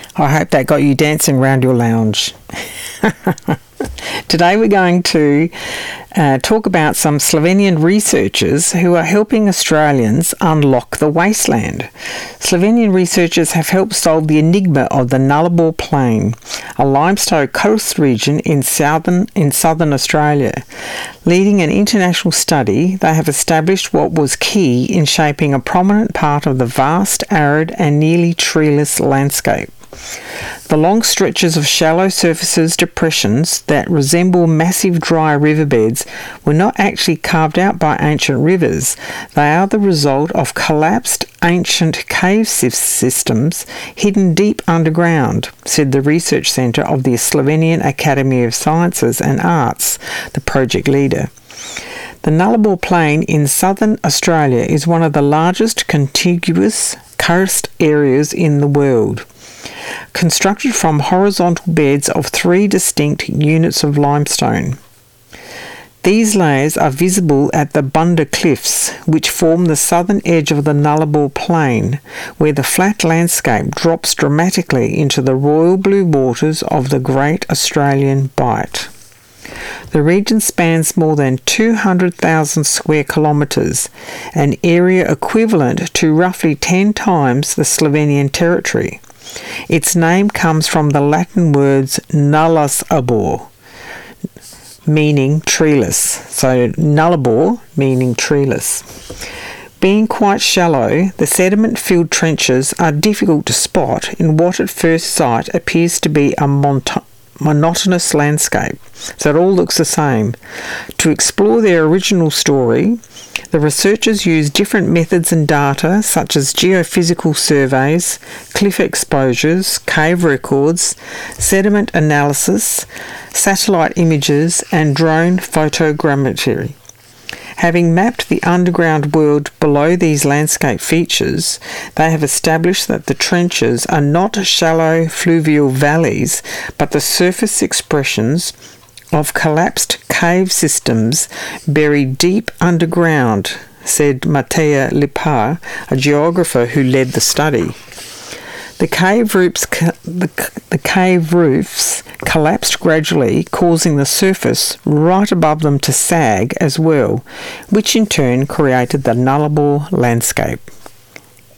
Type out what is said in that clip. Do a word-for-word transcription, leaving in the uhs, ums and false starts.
I hope that got you dancing around your lounge. Today we're going to uh, talk about some Slovenian researchers who are helping Australians unlock the wasteland. Slovenian researchers have helped solve the enigma of the Nullarbor Plain, a limestone coast region in southern, in southern Australia. Leading an international study, they have established what was key in shaping a prominent part of the vast, arid and nearly treeless landscape. The long stretches of shallow surfaces depressions that resemble massive dry riverbeds were not actually carved out by ancient rivers. They are the result of collapsed ancient cave systems hidden deep underground, said the research centre of the Slovenian Academy of Sciences and Arts, the project leader. The Nullarbor Plain in southern Australia is one of the largest contiguous karst areas in the world. Constructed from horizontal beds of three distinct units of limestone. These layers are visible at the Bunda Cliffs, which form the southern edge of the Nullarbor Plain, where the flat landscape drops dramatically into the royal blue waters of the Great Australian Bight. The region spans more than two hundred thousand square kilometres, an area equivalent to roughly ten times the Slovenian territory. Its name comes from the Latin words nullus arbor, meaning treeless. So nullarbor meaning treeless. Being quite shallow, the sediment-filled trenches are difficult to spot in what at first sight appears to be a mont- monotonous landscape. So it all looks the same. To explore their original story, the researchers used different methods and data such as geophysical surveys, cliff exposures, cave records, sediment analysis, satellite images and drone photogrammetry. Having mapped the underground world below these landscape features, they have established that the trenches are not shallow fluvial valleys, but the surface expressions of collapsed cave systems buried deep underground, said Mateja Lipar, a geographer who led the study. The cave roofs, the, the cave roofs collapsed gradually, causing the surface right above them to sag as well, which in turn created the Nullarbor landscape.